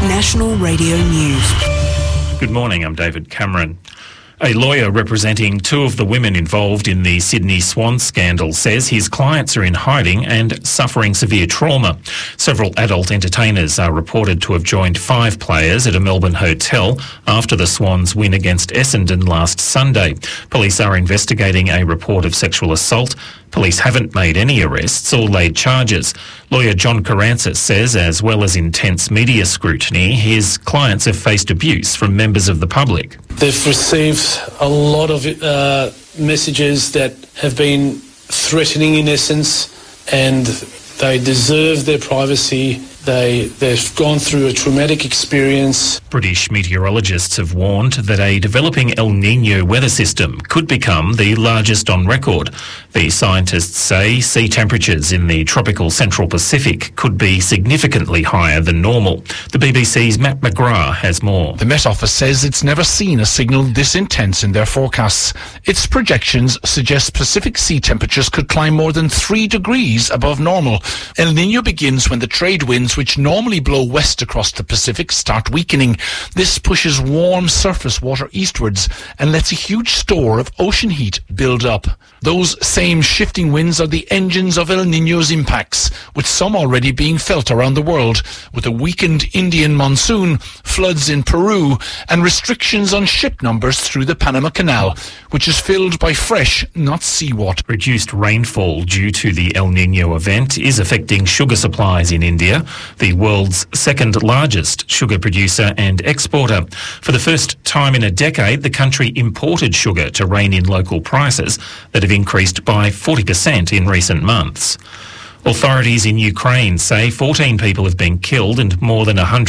National Radio News. Good morning, I'm David Cameron. A lawyer representing two of the women involved in the Sydney Swan scandal says his clients are in hiding and suffering severe trauma. Several adult entertainers are reported to have joined 5 players at a Melbourne hotel after the Swans' win against Essendon last Sunday. Police are investigating a report of sexual assault. Police haven't made any arrests or laid charges. Lawyer John Karantzis says, as well as intense media scrutiny, his clients have faced abuse from members of the public. They've received a lot of messages that have been threatening in essence, and they deserve their privacy. They've gone through a traumatic experience. British meteorologists have warned that a developing El Niño weather system could become the largest on record. The scientists say sea temperatures in the tropical Central Pacific could be significantly higher than normal. The BBC's Matt McGrath has more. The Met Office says it's never seen a signal this intense in their forecasts. Its projections suggest Pacific sea temperatures could climb more than 3 degrees above normal. El Niño begins when the trade winds which normally blow west across the Pacific start weakening. This pushes warm surface water eastwards and lets a huge store of ocean heat build up. Those same shifting winds are the engines of El Niño's impacts, with some already being felt around the world, with a weakened Indian monsoon, floods in Peru, and restrictions on ship numbers through the Panama Canal, which is filled by fresh, not seawater. Reduced rainfall due to the El Niño event is affecting sugar supplies in India, the world's second largest sugar producer and exporter. For the first time in a decade, the country imported sugar to rein in local prices that have increased by 40% in recent months. Authorities in Ukraine say 14 people have been killed and more than 100